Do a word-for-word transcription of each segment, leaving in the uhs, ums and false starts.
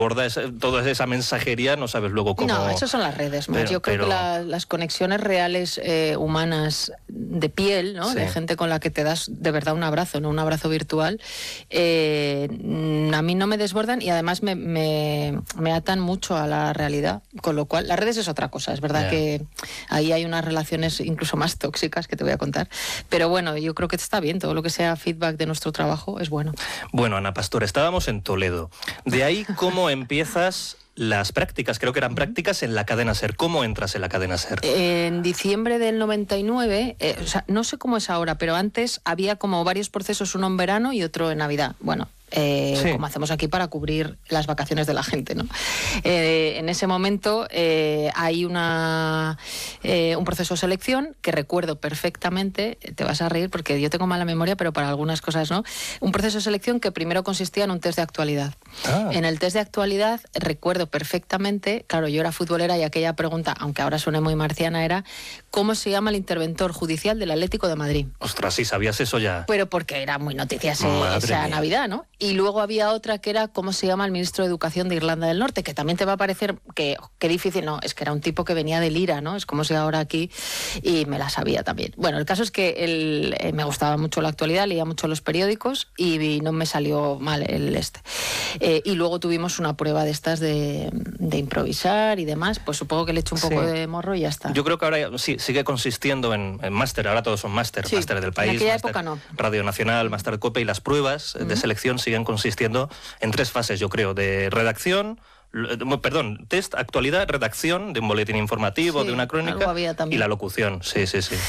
borda esa, toda esa mensajería, no sabes luego cómo... No, eso son las redes más. Pero, Yo creo pero... que la, las conexiones reales eh, humanas de piel, ¿no? Sí. De gente con la que te das de verdad un abrazo, no un abrazo virtual, eh, a mí no me desbordan y además me, me, me atan mucho a la realidad, con lo cual las redes es otra cosa. Es verdad yeah. que ahí hay unas relaciones incluso más tóxicas que te voy a contar, pero bueno, yo creo que está bien, todo lo que sea feedback de nuestro trabajo es bueno. Bueno, Ana Pastor, estábamos en Toledo. De ahí, ¿cómo empiezas las prácticas? Creo que eran prácticas en la cadena SER. ¿Cómo entras en la cadena SER? En diciembre del noventa y nueve, eh, o sea, no sé cómo es ahora, pero antes había como varios procesos, uno en verano y otro en Navidad. Bueno, Eh, sí. como hacemos aquí para cubrir las vacaciones de la gente, ¿no? Eh, en ese momento eh, hay una eh, un proceso de selección que recuerdo perfectamente, te vas a reír porque yo tengo mala memoria, pero para algunas cosas no, un proceso de selección que primero consistía en un test de actualidad. Ah. En el test de actualidad recuerdo perfectamente, claro, yo era futbolera y aquella pregunta, aunque ahora suene muy marciana, era ¿cómo se llama el interventor judicial del Atlético de Madrid? Ostras, sí, sabías eso ya. Pero porque era muy noticia esa, esa Navidad, ¿no? Y luego había otra que era ¿cómo se llama el ministro de Educación de Irlanda del Norte? Que también te va a parecer que, que difícil, no, es que era un tipo que venía del IRA, ¿no? Es como si ahora aquí, y me la sabía también. Bueno, el caso es que el, eh, me gustaba mucho la actualidad, leía mucho los periódicos y, y no me salió mal el este. Eh, y luego tuvimos una prueba de estas de, de improvisar y demás, pues supongo que le eché un poco sí. de morro y ya está. Yo creo que ahora sí, sigue consistiendo en, en máster, ahora todos son máster, sí. máster del país, en aquella máster época no. Radio Nacional, máster COPE, y las pruebas uh-huh. de selección siguen consistiendo en tres fases, yo creo, de redacción, perdón, test, actualidad, redacción de un boletín informativo, sí, de una crónica y la locución, sí, sí, sí.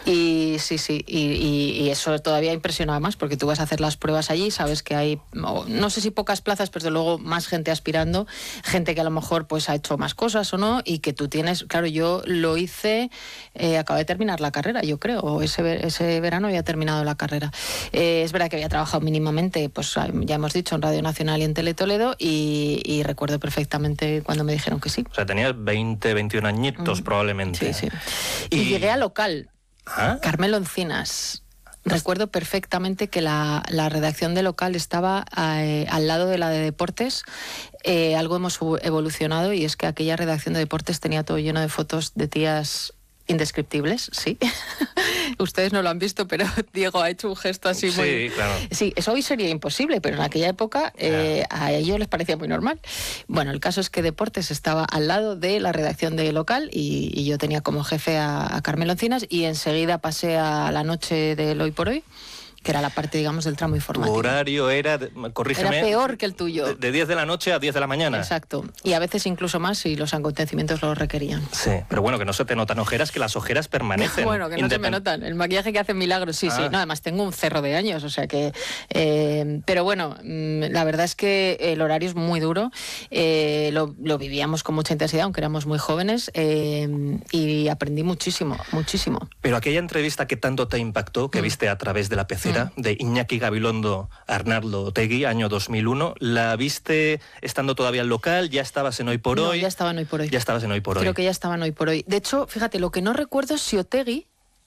Y sí, sí, y, y, y eso todavía impresionaba más porque tú vas a hacer las pruebas allí, sabes que hay, no sé si pocas plazas, pero desde luego más gente aspirando, gente que a lo mejor pues ha hecho más cosas o no, y que tú tienes, claro, yo lo hice, eh, acabo de terminar la carrera, yo creo, o ese, ese verano había terminado la carrera. Eh, es verdad que había trabajado mínimamente, pues ya hemos dicho, en Radio Nacional y en Tele Toledo, y, y recuerdo perfectamente cuando me dijeron que sí. O sea, tenías veinte, veintiún añitos mm. probablemente. Sí, sí. Y, y llegué a local. ¿Ah? Carmelo Encinas. Recuerdo perfectamente que la, la redacción de local estaba eh, al lado de la de deportes. Eh, algo hemos evolucionado y es que aquella redacción de deportes tenía todo lleno de fotos de tías indescriptibles, sí. Ustedes no lo han visto, pero Diego ha hecho un gesto así sí, muy... Sí, claro. Sí, eso hoy sería imposible, pero en aquella época eh, a ellos les parecía muy normal. Bueno, el caso es que Deportes estaba al lado de la redacción de local y, y yo tenía como jefe a, a Carmelo Encinas y enseguida pasé a la noche del Hoy por Hoy, que era la parte, digamos, del tramo informativo. Tu horario era, corrígeme... Era peor que el tuyo. De, de diez de la noche a diez de la mañana. Exacto. Y a veces incluso más si los acontecimientos lo requerían. Sí, pero bueno, que no se te notan ojeras, que las ojeras permanecen. Bueno, que no Independ- se me notan. El maquillaje que hace milagros, sí, ah. sí. No, además tengo un cerro de años, o sea que... Eh, pero bueno, la verdad es que el horario es muy duro. Eh, lo, lo vivíamos con mucha intensidad, aunque éramos muy jóvenes, eh, y aprendí muchísimo, muchísimo. Pero aquella entrevista que tanto te impactó, que mm. viste a través de la pecera, de Iñaki Gabilondo a Arnaldo Otegi, año dos mil uno, ¿la viste estando todavía en local? ¿Ya estabas en Hoy por no, Hoy? Ya estaba en Hoy por Hoy. Ya estabas en Hoy por Hoy. Creo que ya estaba en Hoy por Hoy. De hecho, fíjate, lo que no recuerdo es si Otegi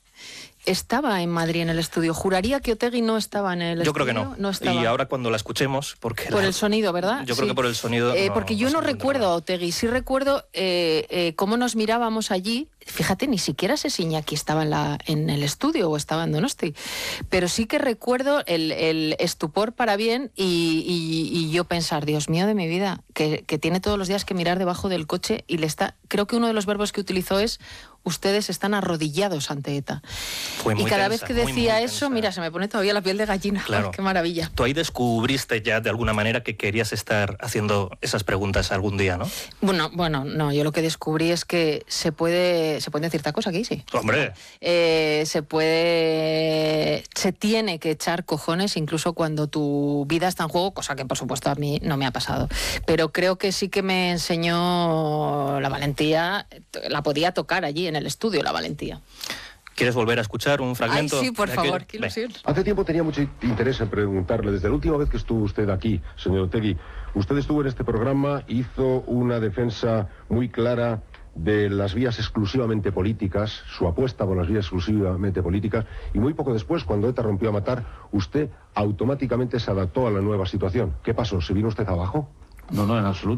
estaba en Madrid en el estudio. Juraría que Otegi no estaba en el yo estudio. Yo creo que no. no estaba. Y ahora cuando la escuchemos... porque Por la... el sonido, ¿verdad? Yo sí. creo que por el sonido... Eh, no, porque yo no, no recuerdo a Otegi. Sí recuerdo eh, eh, cómo nos mirábamos allí. Fíjate, ni siquiera sé si Iñaki estaba en, la, en el estudio o estaba en Donosti. Pero sí que recuerdo el, el estupor para bien y, y, y yo pensar, Dios mío de mi vida, que, que tiene todos los días que mirar debajo del coche y le está... Creo que uno de los verbos que utilizó es... ustedes están arrodillados ante ETA. Fue muy y cada tensa, vez que decía muy, muy eso, tensa. Mira, se me pone todavía la piel de gallina. Claro. Ay, qué maravilla. Tú ahí descubriste ya de alguna manera que querías estar haciendo esas preguntas algún día, ¿no? Bueno, bueno, no, yo lo que descubrí es que se puede, se puede decir esta cosa aquí, sí. ¡Hombre! Eh, se puede, se tiene que echar cojones incluso cuando tu vida está en juego, cosa que por supuesto a mí no me ha pasado. Pero creo que sí que me enseñó la valentía, la podía tocar allí en el estudio, la valentía. ¿Quieres volver a escuchar un fragmento? Ay, sí, por favor, qué ilusión. Hace tiempo tenía mucho interés en preguntarle, desde la última vez que estuvo usted aquí, señor Otegi, usted estuvo en este programa, hizo una defensa muy clara de las vías exclusivamente políticas, su apuesta por las vías exclusivamente políticas, y muy poco después, cuando ETA rompió a matar, usted automáticamente se adaptó a la nueva situación. ¿Qué pasó? ¿Se vino usted abajo? No, no, en absoluto.